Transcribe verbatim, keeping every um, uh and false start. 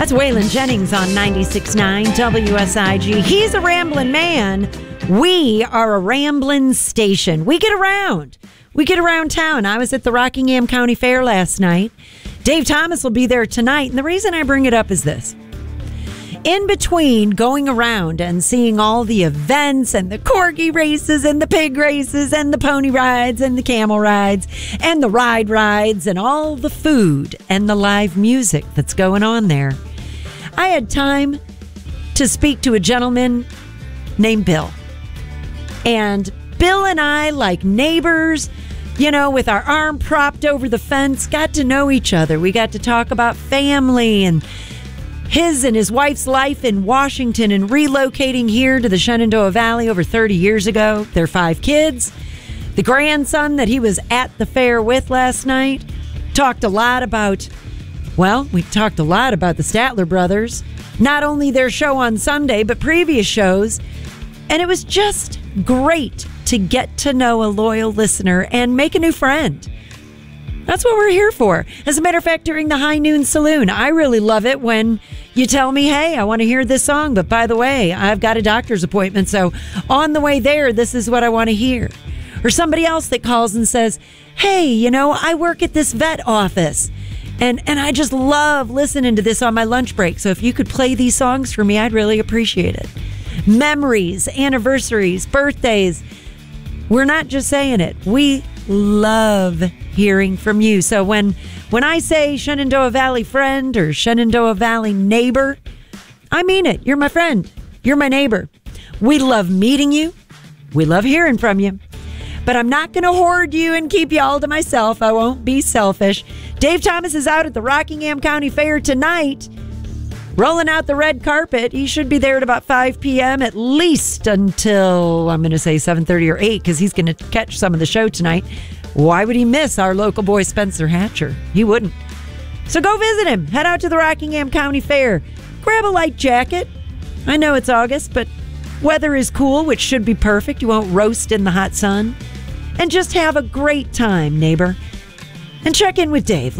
That's Waylon Jennings on ninety-six point nine W S I G. He's a ramblin' man. We are a ramblin' station. We get around. We get around town. I was at the Rockingham County Fair last night. Dave Thomas will be there tonight. And the reason I bring it up is this. In between going around and seeing all the events and the corgi races and the pig races and the pony rides and the camel rides and the ride rides and all the food and the live music that's going on there, I had time to speak to a gentleman named Bill. And Bill and I, like neighbors, you know, with our arm propped over the fence, got to know each other. We got to talk about family and his and his wife's life in Washington and relocating here to the Shenandoah Valley over thirty years ago. Their five kids. The grandson that he was at the fair with last night. Talked a lot about, well, we talked a lot about the Statler brothers. Not only their show on Sunday, but previous shows. And it was just great to get to know a loyal listener and make a new friend. That's what we're here for. As a matter of fact, during the High Noon Saloon, I really love it when you tell me, hey, I want to hear this song, but by the way, I've got a doctor's appointment, so on the way there, this is what I want to hear. Or somebody else that calls and says, hey, you know, I work at this vet office, and, and I just love listening to this on my lunch break, so if you could play these songs for me, I'd really appreciate it. Memories, anniversaries, birthdays. We're not just saying it. We love hearing from you. So when when I say Shenandoah Valley friend or Shenandoah Valley neighbor, I mean it. You're my friend. You're my neighbor. We love meeting you. We love hearing from you. But I'm not going to hoard you and keep you all to myself. I won't be selfish. Dave Thomas is out at the Rockingham County Fair tonight, rolling out the red carpet. He should be there at about five p.m. at least until, I'm going to say seven thirty or eight, because he's going to catch some of the show tonight. Why would he miss our local boy Spencer Hatcher? He wouldn't. So go visit him. Head out to the Rockingham County Fair. Grab a light jacket. I know it's August, but weather is cool, which should be perfect. You won't roast in the hot sun. And just have a great time, neighbor. And check in with Dave.